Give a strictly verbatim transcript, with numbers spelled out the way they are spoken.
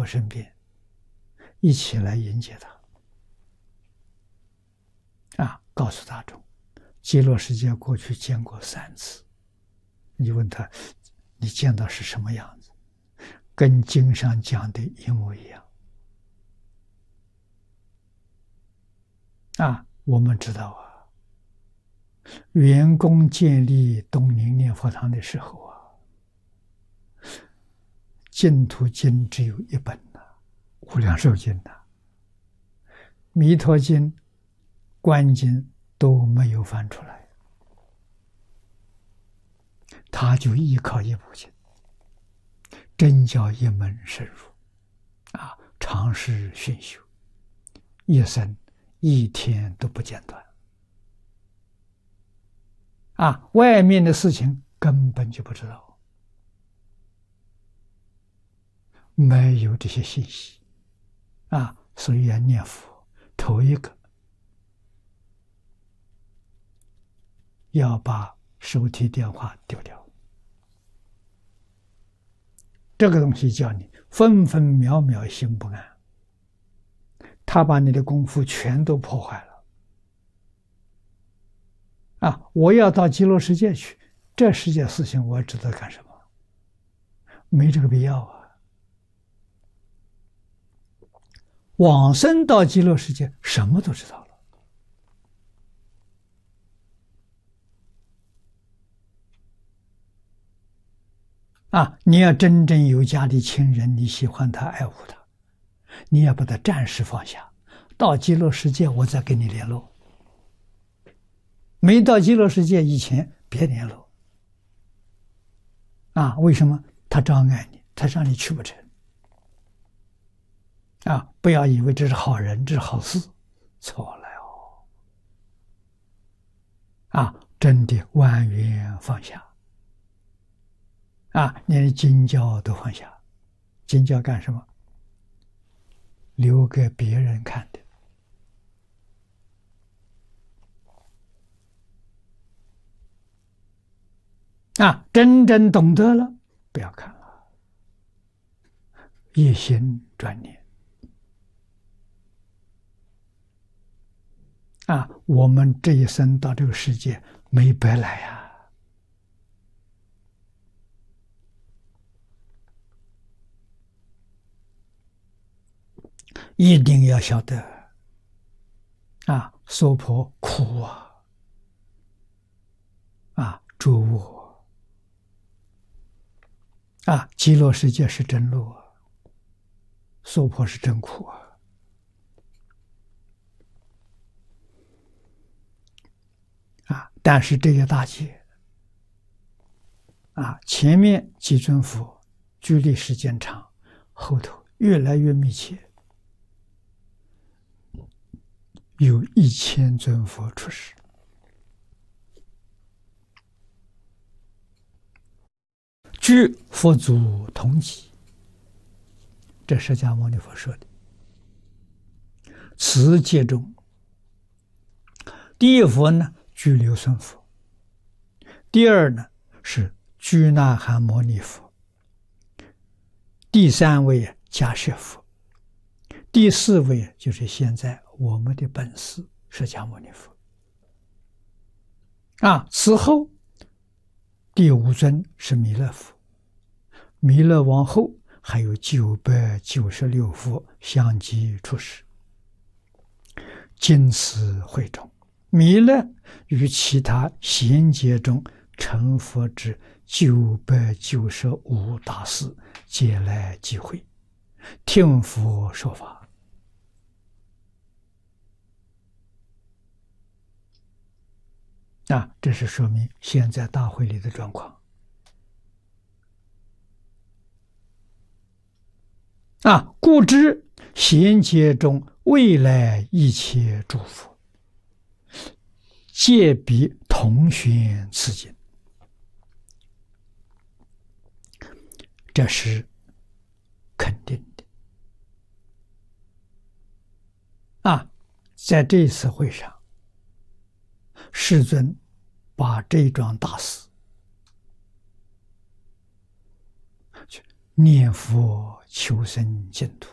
佛身边，一起来迎接他。啊，告诉大众，极乐世界过去见过三次。你问他，你见到是什么样子？跟经上讲的一模一样。啊，我们知道啊，圆工建立东宁念佛堂的时候啊，净土经只有一本呐、啊，无量寿经呐、啊，弥陀经、观经都没有翻出来，他就依靠一部经，真叫一门深入啊，长时熏修，一生一天都不间断啊！外面的事情根本就不知道，没有这些信息啊，所以要念佛，头一个要把手提电话丢掉，这个东西叫你分分秒秒心不安，他把你的功夫全都破坏了。啊！我要到极乐世界去，这世界事情我知道干什么？没这个必要啊！往生到极乐世界，什么都知道了。啊！你要真正有家的亲人，你喜欢他、爱护他，你要把他暂时放下，到极乐世界我再跟你联络。没到极乐世界以前，别联络。啊，为什么？他障碍你，他让你去不成。啊，不要以为这是好人，这是好事，错了哦。啊，真的万缘放下。啊，连经教都放下，经教干什么？留给别人看的。啊，真正懂得了，不要看了，一心专念。啊，我们这一生到这个世界没白来呀、啊！一定要晓得，啊，娑婆苦啊，啊，诸恶。啊，极乐世界是真乐，娑婆是真苦啊！啊，但是这些大戒，啊，前面几尊佛距离时间长，后头越来越密切，有一千尊佛出世。据佛祖统计，这释迦牟尼佛说的。此戒中，第一佛呢，居留孙佛；第二呢，是居那含牟尼佛；第三位迦叶佛；第四位就是现在我们的本师释迦牟尼佛。啊，此后第五尊是弥勒佛，弥勒往后还有九百九十六佛相继出世。经此会中，弥勒与其他贤劫中成佛之九百九十五大士皆来集会，听佛说法。啊，这是说明现在大会里的状况。啊，故知贤劫中未来一切诸佛，皆必同宣此经。这是肯定的。啊，在这次会上，世尊把这桩大事念佛求生净土。